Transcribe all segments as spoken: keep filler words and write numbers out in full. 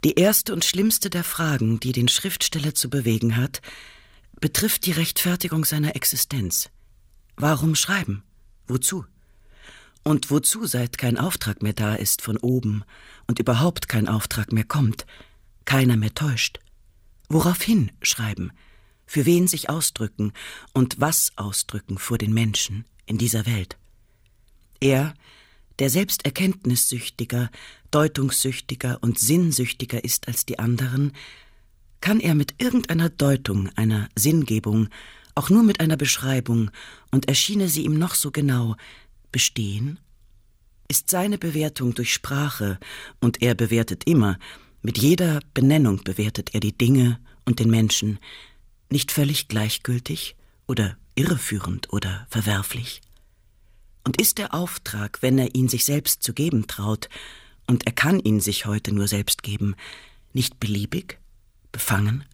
Die erste und schlimmste der Fragen, die den Schriftsteller zu bewegen hat, betrifft die Rechtfertigung seiner Existenz. Warum schreiben? Wozu? Und wozu, seit kein Auftrag mehr da ist von oben und überhaupt kein Auftrag mehr kommt, keiner mehr täuscht? Woraufhin schreiben? Für wen sich ausdrücken und was ausdrücken vor den Menschen in dieser Welt? Er, der selbst erkenntnissüchtiger, deutungssüchtiger und sinnsüchtiger ist als die anderen, kann er mit irgendeiner Deutung, einer Sinngebung, auch nur mit einer Beschreibung, und erschiene sie ihm noch so genau, bestehen? Ist seine Bewertung durch Sprache, und er bewertet immer, mit jeder Benennung bewertet er die Dinge und den Menschen, nicht völlig gleichgültig oder irreführend oder verwerflich? Und ist der Auftrag, wenn er ihn sich selbst zu geben traut, und er kann ihn sich heute nur selbst geben, nicht beliebig, befangen?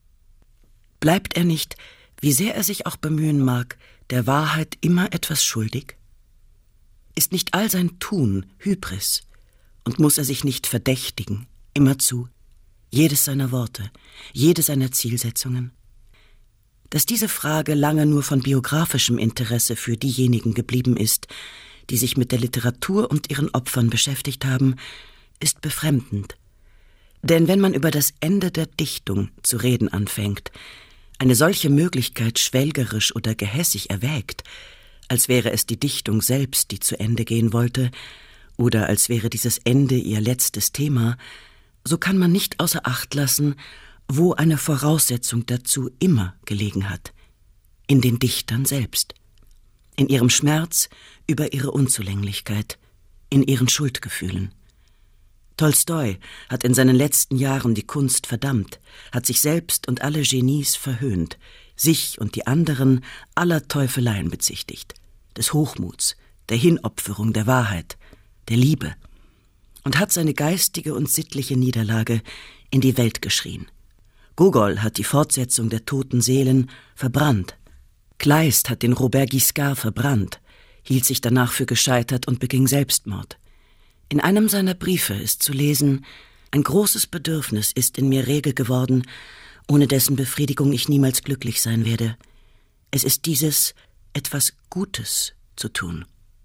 Bleibt er nicht, wie sehr er sich auch bemühen mag, der Wahrheit immer etwas schuldig? Ist nicht all sein Tun Hybris, und muss er sich nicht verdächtigen, immerzu, jedes seiner Worte, jede seiner Zielsetzungen? Dass diese Frage lange nur von biografischem Interesse für diejenigen geblieben ist, die sich mit der Literatur und ihren Opfern beschäftigt haben, ist befremdend. Denn wenn man über das Ende der Dichtung zu reden anfängt, eine solche Möglichkeit schwelgerisch oder gehässig erwägt, als wäre es die Dichtung selbst, die zu Ende gehen wollte, oder als wäre dieses Ende ihr letztes Thema, so kann man nicht außer Acht lassen, wo eine Voraussetzung dazu immer gelegen hat: in den Dichtern selbst, in ihrem Schmerz über ihre Unzulänglichkeit, in ihren Schuldgefühlen. Tolstoi hat in seinen letzten Jahren die Kunst verdammt, hat sich selbst und alle Genies verhöhnt, sich und die anderen aller Teufeleien bezichtigt, des Hochmuts, der Hinopferung der Wahrheit, der Liebe, und hat seine geistige und sittliche Niederlage in die Welt geschrien. Gogol hat die Fortsetzung der toten Seelen verbrannt. Kleist hat den Robert Guiscard verbrannt, hielt sich danach für gescheitert und beging Selbstmord. In einem seiner Briefe ist zu lesen: Ein großes Bedürfnis ist in mir rege geworden, ohne dessen Befriedigung ich niemals glücklich sein werde. Es ist dieses, etwas Gutes zu tun.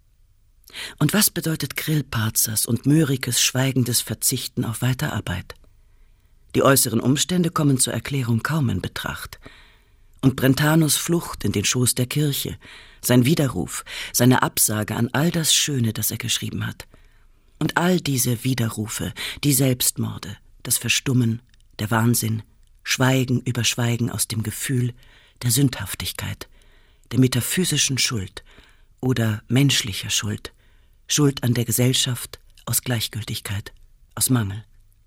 Und was bedeutet Grillparzers und Mörikes schweigendes Verzichten auf Weiterarbeit? Die äußeren Umstände kommen zur Erklärung kaum in Betracht. Und Brentanos Flucht in den Schoß der Kirche, sein Widerruf, seine Absage an all das Schöne, das er geschrieben hat. Und all diese Widerrufe, die Selbstmorde, das Verstummen, der Wahnsinn, Schweigen über Schweigen aus dem Gefühl der Sündhaftigkeit, der metaphysischen Schuld oder menschlicher Schuld, Schuld an der Gesellschaft aus Gleichgültigkeit, aus Mangel.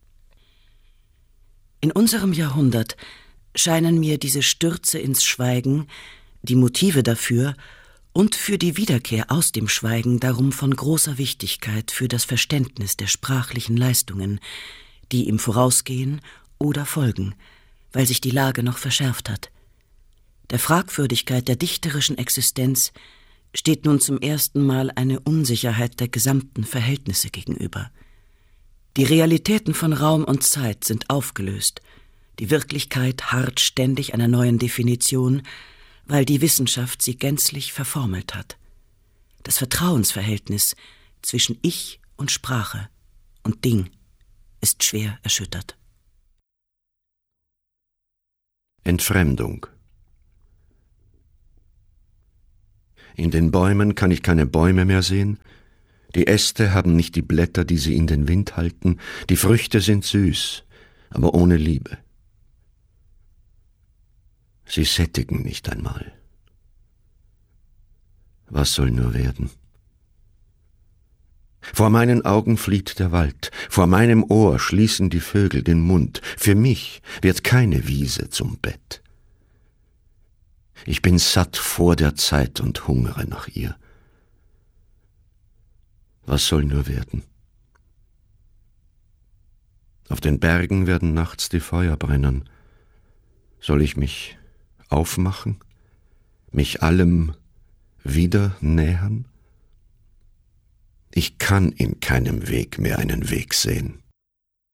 In unserem Jahrhundert scheinen mir diese Stürze ins Schweigen, die Motive dafür und für die Wiederkehr aus dem Schweigen darum von großer Wichtigkeit für das Verständnis der sprachlichen Leistungen, die ihm vorausgehen oder folgen, weil sich die Lage noch verschärft hat. Der Fragwürdigkeit der dichterischen Existenz steht nun zum ersten Mal eine Unsicherheit der gesamten Verhältnisse gegenüber. Die Realitäten von Raum und Zeit sind aufgelöst, die Wirklichkeit harrt ständig einer neuen Definition, weil die Wissenschaft sie gänzlich verformelt hat. Das Vertrauensverhältnis zwischen Ich und Sprache und Ding ist schwer erschüttert. Entfremdung. In den Bäumen kann ich keine Bäume mehr sehen. Die Äste haben nicht die Blätter, die sie in den Wind halten. Die Früchte sind süß, aber ohne Liebe. Sie sättigen nicht einmal. Was soll nur werden? Vor meinen Augen flieht der Wald, vor meinem Ohr schließen die Vögel den Mund. Für mich wird keine Wiese zum Bett. Ich bin satt vor der Zeit und hungere nach ihr. Was soll nur werden? Auf den Bergen werden nachts die Feuer brennen. Soll ich mich aufmachen, mich allem wieder nähern? Ich kann in keinem Weg mehr einen Weg sehen.